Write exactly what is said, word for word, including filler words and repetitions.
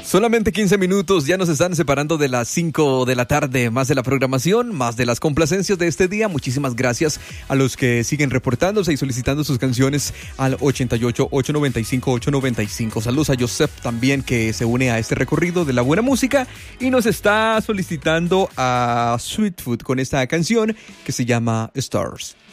Solamente quince minutos ya nos están separando de las cinco de la tarde, más de la programación, más de las complacencias de este día. Muchísimas gracias a los que siguen reportándose y solicitando sus canciones al ochenta y ocho, ochocientos noventa y cinco, ochocientos noventa y cinco. Saludos a Joseph también, que se une a este recorrido de la buena música y nos está solicitando a Sweet Food con esta canción que se llama Stars.